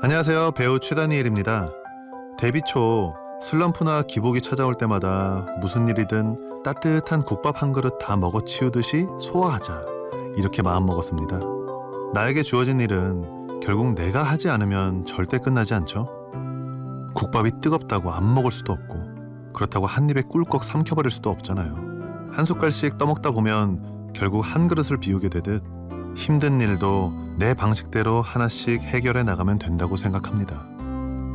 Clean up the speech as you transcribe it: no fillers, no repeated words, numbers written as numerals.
안녕하세요. 배우 최다니엘입니다. 데뷔 초 슬럼프나 기복이 찾아올 때마다 무슨 일이든 따뜻한 국밥 한 그릇 다 먹어치우듯이 소화하자, 이렇게 마음먹었습니다. 나에게 주어진 일은 결국 내가 하지 않으면 절대 끝나지 않죠. 국밥이 뜨겁다고 안 먹을 수도 없고, 그렇다고 한 입에 꿀꺽 삼켜버릴 수도 없잖아요. 한 숟갈씩 떠먹다 보면 결국 한 그릇을 비우게 되듯 힘든 일도 내 방식대로 하나씩 해결해 나가면 된다고 생각합니다.